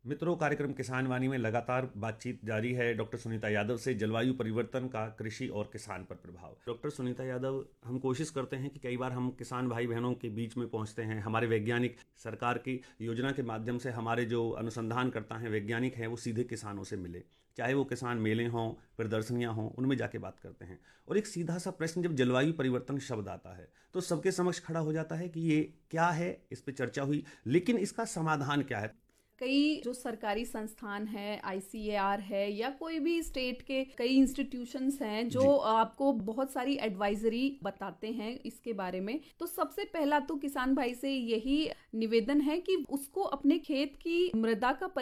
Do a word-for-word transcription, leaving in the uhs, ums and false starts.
मित्रों, कार्यक्रम किसान वाणी में लगातार बातचीत जारी है डॉक्टर सुनीता यादव से जलवायु परिवर्तन का कृषि और किसान पर प्रभाव। डॉक्टर सुनीता यादव, हम कोशिश करते हैं कि कई बार हम किसान भाई बहनों के बीच में पहुंचते हैं। हमारे वैज्ञानिक सरकार की योजना के माध्यम से हमारे जो अनुसंधान करता है वैज्ञानिक हैं वो सीधे किसानों से मिले, चाहे वो किसान मेले हों, प्रदर्शनियां हों, उनमें जाके बात करते हैं। और एक सीधा सा प्रश्न जब जलवायु परिवर्तन शब्द आता है तो सबके समक्ष खड़ा हो जाता है कि ये क्या है, इस पर चर्चा हुई, लेकिन इसका समाधान क्या है। कई जो सरकारी संस्थान है, आई सी ए आर है या कोई भी स्टेट के कई इंस्टीट्यूशंस हैं जो जी। आपको बहुत सारी एडवाइजरी बताते हैं इसके बारे में। तो सबसे पहला तो किसान भाई से यही निवेदन है कि उसको अपने खेत की मृदा का